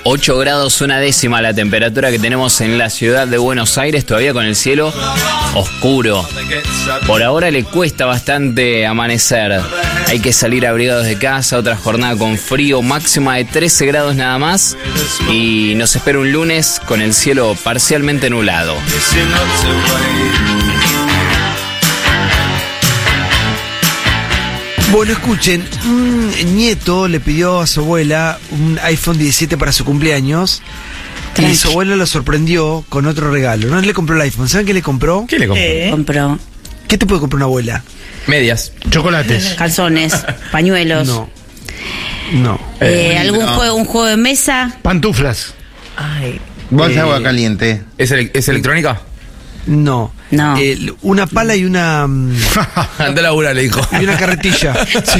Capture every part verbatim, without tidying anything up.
ocho grados una décima la temperatura que tenemos en la ciudad de Buenos Aires, todavía con el cielo oscuro. Por ahora le cuesta bastante amanecer. Hay que salir abrigados de casa, otra jornada con frío, máxima de trece grados nada más. Y nos espera un lunes con el cielo parcialmente nublado. Bueno, escuchen, un nieto le pidió a su abuela un iPhone diecisiete para su cumpleaños. Y su abuela lo sorprendió con otro regalo. No le compró el iPhone. ¿Saben qué le compró? ¿Qué le compró? ¿Qué? Compró ¿Qué te puede comprar una abuela? Medias. Chocolates. calzones, pañuelos. No. No. Eh, Eh, ¿Algún no. juego, un juego de mesa? Pantuflas. Ay. Bolsa de Eh, agua caliente. ¿Es, ele- ¿Es electrónica? No. No. Eh, una pala y una mm, Anda a laburar, le dijo. y una carretilla. Sí.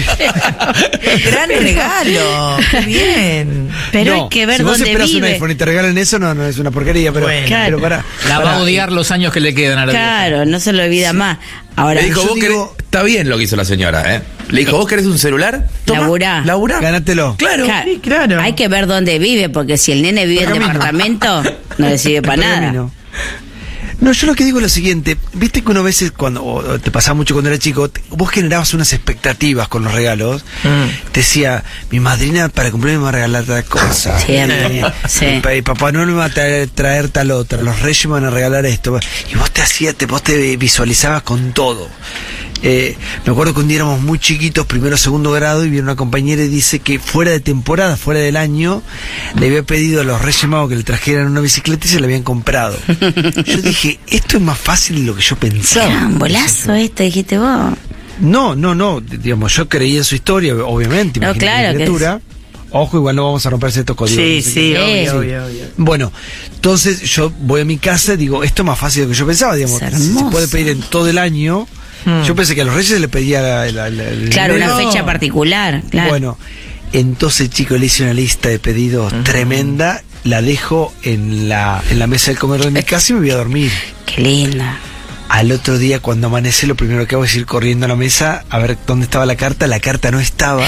Gran regalo. Qué bien. Pero No, hay que ver si vos dónde esperás un vive. iPhone y te regalan eso, no, no es una porquería, pero, Bueno. pero pará. La va pará. a odiar los años que le quedan a la Claro, no se lo olvida más. Ahora, Le dijo, yo vos digo- querés... Está bien lo que hizo la señora, ¿eh? Le dijo, ¿vos querés un celular? Toma, Laburá. Laburá. Ganátelo. Claro. Claro, Sí, claro. hay que ver dónde vive, porque si el nene vive en Pergamino. departamento, no le sirve para nada. Pergamino. No, yo lo que digo es lo siguiente. Viste que uno a veces, cuando o te pasaba mucho cuando era chico, te- vos generabas unas expectativas con los regalos. Mm. Te decía, mi madrina para cumpleaños me va a regalar tal cosa. Siempre, Eh, sí. el pa- y Papá Noel me va a traer, traer tal otra. Los reyes me van a regalar esto. Y vos te hacías, te, vos te visualizabas con todo. Eh, me acuerdo que un día éramos muy chiquitos, primero o segundo grado, y viene una compañera y dice que fuera de temporada, fuera del año, le había pedido a los Reyes Magos que le trajeran una bicicleta y se la habían comprado. Yo dije, esto es más fácil de lo que yo pensaba. Ah, un bolazo este, dijiste vos. No, no, no, digamos, yo creía en su historia, obviamente, No, imagínate claro la que criatura. Ojo, igual no vamos a romperse estos códigos. Sí, no sé sí, qué. obvio, Sí. obvio, obvio. Bueno, entonces yo voy a mi casa y digo, esto es más fácil de lo que yo pensaba, digamos, Es si se hermoso. puede pedir en todo el año. Hmm. Yo pensé que a los Reyes se le pedía la- la- la- el Claro, una dinero. fecha particular. Claro. Bueno, entonces, chicos, le hice una lista de pedidos tremenda, la dejo en la, en la mesa del comedor de mi casa y me voy a dormir. Qué linda. Al otro día, cuando amanece, lo primero que hago es ir corriendo a la mesa a ver dónde estaba la carta. La carta no estaba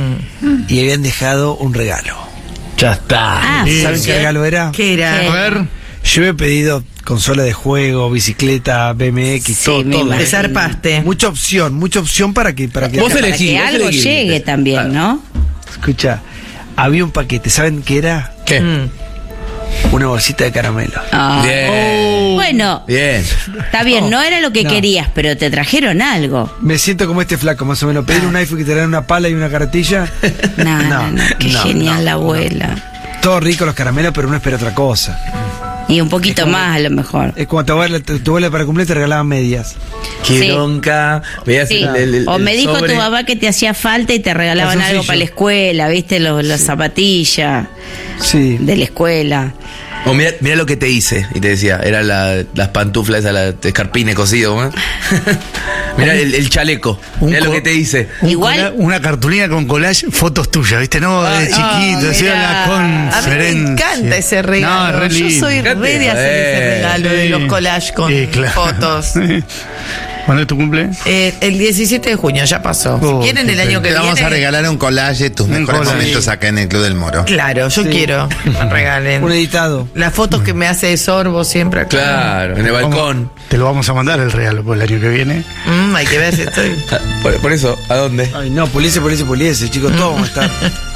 y habían dejado un regalo. Ya está. Ah, ¿Saben qué regalo era? ¿Qué era? ¿Qué? A ver. Yo había pedido consola de juego, bicicleta, B M X, Sí, todo, me todo. imagino. Te zarpaste. Mucha opción, mucha opción para que... Para que Vos Para elegí, que vos algo elegí. llegue también, ¿no? Escucha, había un paquete, ¿saben qué era? ¿Qué? Mm. Una bolsita de caramelo. Ah. Bien. Bueno, Bien. está bien, no era lo que No. querías, pero te trajeron algo. Me siento como este flaco, más o menos. Pedir un iPhone que te dan una pala y una carretilla. No, no, No, no, qué no, genial no, la no. abuela. Todo rico los caramelos, pero uno espera otra cosa. Y un poquito más a lo mejor. Es como tu abuela, tu, tu abuela para cumplir te regalaban medias. Qué Sí. bronca. Veías Sí. el- el- el- O el me dijo sobre. tu mamá que te hacía falta y te regalaban algo Calzoncillo. para la escuela, ¿viste? Los, las zapatillas Sí. de la escuela. O mira, mira lo que te hice. Y te decía, eran la- las pantuflas, esas, la escarpines cosido. ¿eh? Mira el, el chaleco. Un Mira lo co- que te hice. Un Igual- cola- una cartulina con collage, fotos tuyas, ¿viste? No, de Ay, chiquito, hacía Mirá, la a mí me conferencia. encanta ese regalo. No, re Yo lindo. soy re Fíjate, de hacer ese eh, regalo de sí. los collages con Sí, claro. fotos. ¿Cuándo es tu cumple? Eh, el diecisiete de junio ya pasó. Oh, si quieren qué el año que Te vamos viene. a regalar un collage de tus Un mejores collage. momentos acá en el Club del Moro. Claro, yo Sí. quiero que me regalen. Un editado. Las fotos que me hace de sorbo siempre acá. Claro, en el balcón. Te lo vamos a mandar el regalo por el año que viene. Mm, hay que ver si estoy. Ah, Por, por eso, ¿a dónde? Ay, no, puliese, puliese, puliese, chicos, todos vamos a estar.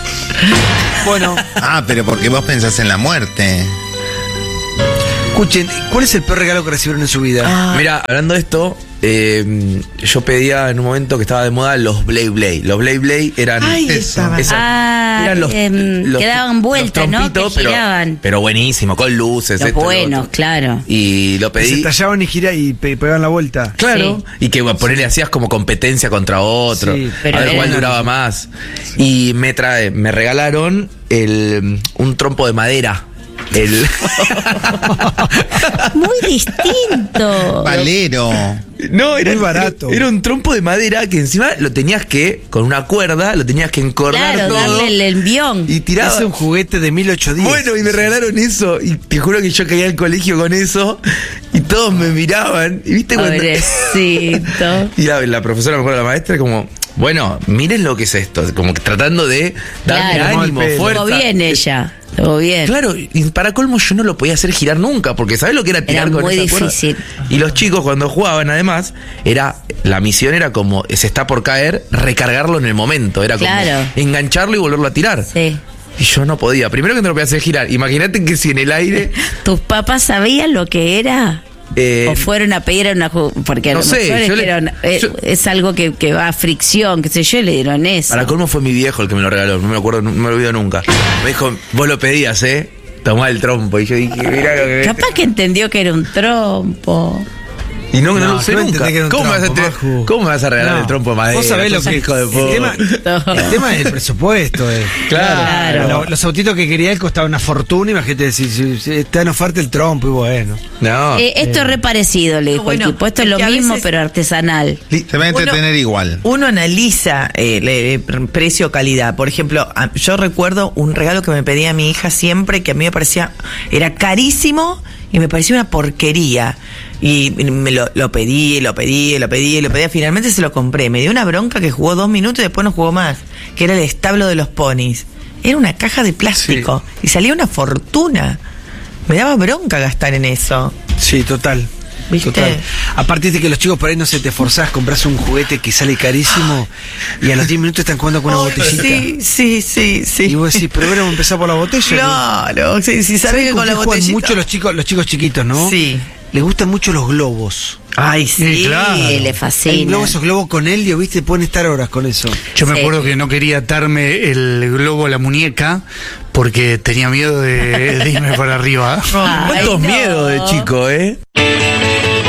Bueno, Ah, pero porque vos pensás en la muerte. escuchen, ¿cuál es el peor regalo que recibieron en su vida? Mira, hablando de esto, eh, yo pedía en un momento que estaba de moda los Blade Blade. Los Blade Blade eran. Ay, Eso. estaba. Esa- Ah, eran los, em, los- que daban vueltas, los ¿no? trompitos, Que pero- giraban. Pero, buenísimo, con luces. Los esto, lo buenos, otro. claro. Y lo Que se pedí. tallaban y gira y pe- pegaban la vuelta. Claro. Sí. Y que bueno, ponerle hacías como competencia contra otro. Sí, pero a ver era- cuál duraba más. Y me trae, me regalaron el, un trompo de madera. El Muy distinto. Valero. no, era Muy barato. Era, era un trompo de madera que encima lo tenías que, con una cuerda, lo tenías que encordar Claro, todo. darle el envión. Y tiraba. Es un juguete de mil ochocientos diez. Bueno, y me regalaron eso. Y te juro que yo caía al colegio con eso. Y todos me miraban. Y viste cuando. Pobrecito. Y la, la profesora, mejor la maestra, como, bueno, miren lo que es esto. Como que tratando de darme Claro. ánimo, Como el pelo. fuerza. Estuvo bien ella. Todo bien. Claro, y para colmo yo no lo podía hacer girar nunca, porque ¿sabes lo que era tirar Era con muy esa cuerda? difícil. Y los chicos cuando jugaban además, era la misión era como se está por caer, recargarlo en el momento, era como Claro. engancharlo y volverlo a tirar. Sí. Y yo no podía, primero que no lo podía hacer girar, imagínate que si en el aire ¿Tus papás sabían lo que era? eh, ¿O fueron a pedir a una ju- porque a no lo sé, mejor es, yo que le- era una- eh, yo- es algo que, que va a fricción, qué sé yo, y le dieron eso. para colmo fue mi viejo el que me lo regaló, no me lo acuerdo, no me lo olvido nunca. Me dijo, vos lo pedías, ¿eh? Tomá el trompo. Y yo dije, mirá lo que... Capaz que entendió que era un trompo. Y no, no, No, lo usé yo nunca. entendí que era un ¿Cómo, me vas a trompo, te- Maju. ¿Cómo me vas a regalar No. el trompo de madera? Vos sabés lo Sos que hijo de el puta. tema, el tema es el presupuesto. eh. Claro. Lo- los autitos que quería él costaban una fortuna. Imagínate, si, si, si está en oferta el trompo y bueno. No. Eh, esto es re parecido, le dijo Bueno, el tipo. Esto es es lo que a mismo, veces- pero artesanal. Se va a entretener igual. Uno analiza eh, le- precio-calidad. Por ejemplo, a- yo recuerdo un regalo que me pedía mi hija siempre, que a mí me parecía, era carísimo y me parecía una porquería. Y me lo, lo pedí, lo pedí, lo pedí, lo pedí. Finalmente se lo compré. Me dio una bronca que jugó dos minutos y después no jugó más. Que era el establo de los ponis. Era una caja de plástico y salía una fortuna. Me daba bronca gastar en eso. Sí, total. ¿Viste? Total. Aparte de que los chicos por ahí no se te esforzás, compras un juguete que sale carísimo y a los diez minutos están jugando con una botellita. Sí, sí, sí, sí. Y vos decís, pero hubiéramos empezado por la botella. ¿no? Claro, sí, sí, sabés que con la qué juegan botellita. mucho los chicos, los chicos chiquitos, ¿no? Sí. Les gustan mucho los globos. Ay, sí. Sí, claro. Sí, le Hay fascina. globos, esos globos con helio, ¿viste? Pueden estar horas con eso. Yo me Sí. acuerdo que no quería atarme el globo a la muñeca porque tenía miedo de, de irme para arriba. Ay, ¿Cuántos no. miedos de chico, eh?